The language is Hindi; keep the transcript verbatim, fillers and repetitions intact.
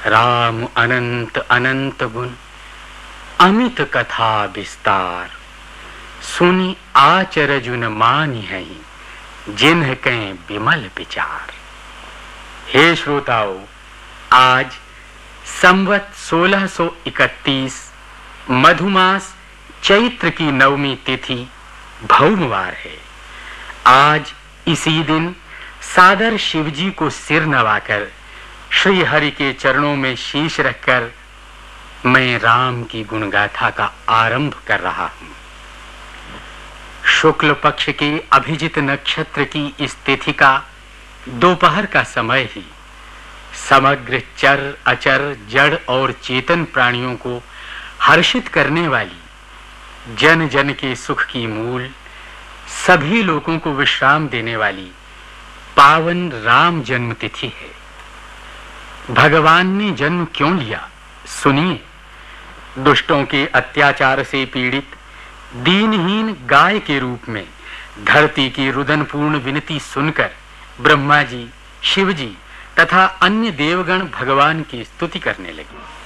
राम अनंत अनंत गुण अमित कथा विस्तार, सुनि आचर जुन मानि है जिन्ह कहें विमल विचार। हे श्रोताओं, आज संवत सोलह सौ इकतीस मधुमास चैत्र की नवमी तिथि भौमवार है। आज इसी दिन सादर शिवजी को सिर नवाकर श्री हरि के चरणों में शीश रखकर मैं राम की गुणगाथा का आरंभ कर रहा हूं। शुक्ल पक्ष के अभिजित नक्षत्र की इस तिथि का दोपहर का समय ही समग्र चर अचर जड़ और चेतन प्राणियों को हर्षित करने वाली, जन जन के सुख की मूल, सभी लोगों को विश्राम देने वाली पावन राम जन्म तिथि है। भगवान ने जन्म क्यों लिया, सुनिए। दुष्टों के अत्याचार से पीड़ित दीनहीन गाय के रूप में धरती की रुदनपूर्ण विनती सुनकर ब्रह्मा जी, शिव जी तथा अन्य देवगण भगवान की स्तुति करने लगे।